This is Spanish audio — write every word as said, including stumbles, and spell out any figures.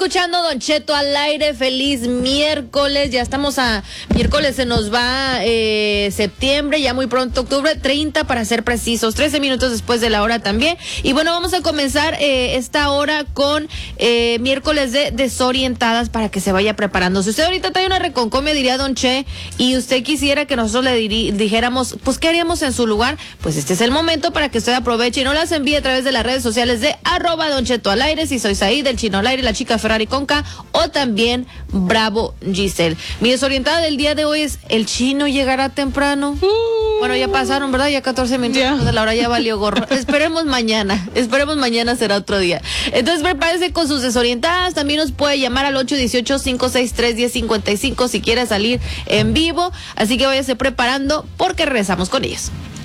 escuchando Don Cheto al aire. Feliz miércoles. Ya estamos a miércoles, se nos va eh, septiembre, ya muy pronto octubre, treinta para ser precisos, trece minutos después de la hora también. Y bueno, vamos a comenzar eh, esta hora con eh, miércoles de desorientadas para que se vaya preparando. Si usted ahorita trae una reconcomia, diría Don Che, y usted quisiera que nosotros le diri- dijéramos, pues, ¿qué haríamos en su lugar? Pues este es el momento para que usted aproveche y no las envíe a través de las redes sociales de arroba Don Cheto al aire, si soy Saí, del Chino al aire, la chica Ferrari con K, o también Bravo Giselle. Mi desorientada del día de hoy es: ¿el Chino llegará temprano? Uh, bueno, ya pasaron, ¿verdad? Ya catorce minutos yeah. de la hora, ya valió gorro. Esperemos mañana, esperemos mañana será otro día. Entonces prepárese con sus desorientadas. También nos puede llamar al ocho uno ocho, cinco seis tres, uno cero cinco cinco si quiere salir en vivo. Así que váyase preparando porque regresamos con ellos.